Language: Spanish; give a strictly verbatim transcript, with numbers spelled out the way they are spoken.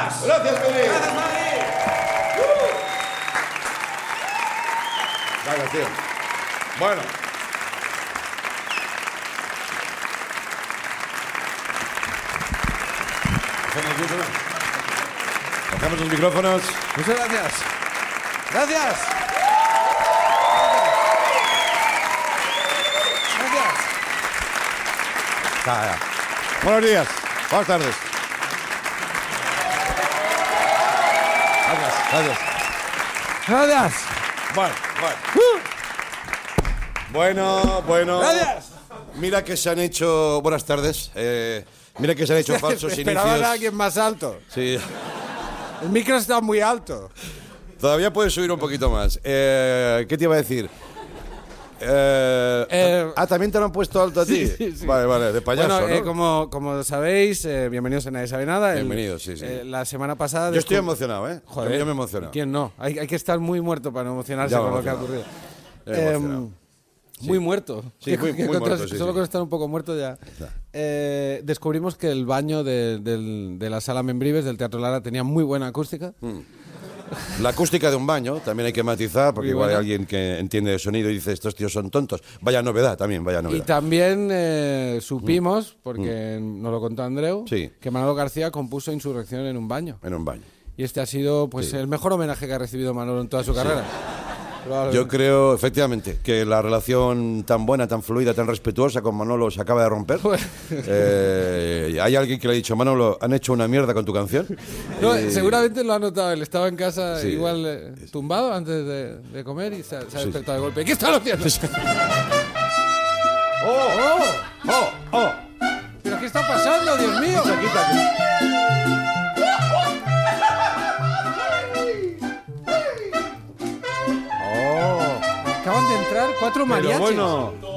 Gracias. Gracias, Madrid. Gracias, Madrid. Gracias, tío. Bueno. Bajamos los micrófonos. Muchas gracias. Gracias. Gracias. Ah, ya. Buenos días. Buenas tardes. Gracias. Gracias. Gracias. Bueno, bueno. Bueno, bueno. Gracias. Mira que se han hecho... Buenas tardes. Eh, mira que se han hecho falsos Esperaban inicios. a alguien más alto. Sí. El micro está muy alto. Todavía puedes subir un poquito más. Eh, ¿Qué te iba a decir? Eh, Eh, ah, ¿también te lo han puesto alto a ti? Sí, sí, sí. Vale, vale, de payaso, Bueno, eh, ¿no? como, como sabéis, eh, bienvenidos a Nadie Sabe Nada. El- Bienvenidos, sí, sí. eh, la semana pasada... Yo estoy descu- emocionado, ¿eh? Joder, Yo me emociono. ¿Quién no? Hay, hay que estar muy muerto para no emocionarse Ya me con lo que ha emocionado. ocurrido. Ya me he emocionado. Em, Muy muerto. Sí, Que- muy- que muy con- muerto, sí, Solo sí. con estar un poco muerto ya. Eh, descubrimos que el baño de, del- de la sala Membrives del Teatro Lara tenía muy buena acústica. La acústica de un baño también hay que matizar, porque Muy igual hay buena. alguien que entiende de sonido y dice, estos tíos son tontos. Vaya novedad también, vaya Y novedad. también eh, supimos, porque nos lo contó Andreu, Sí. que Manolo García compuso Insurrección en un baño. En un baño. Y este ha sido pues el mejor homenaje que ha recibido Manolo en toda su carrera. Probablemente. Yo creo, efectivamente, que la relación tan buena, tan fluida, tan respetuosa con Manolo se acaba de romper. Eh, hay alguien que le ha dicho, Manolo, han hecho una mierda con tu canción. No, Y- seguramente lo ha notado. Él estaba en casa Sí. igual eh, tumbado antes de, de comer y se ha, se ha Sí. despertado de golpe. ¿Qué están haciendo? ¡Oh! ¡Oh! ¡Oh! ¿Pero qué está pasando, Dios mío? Quita, quita, quita. Acaban de entrar cuatro Pero mariachis. bueno,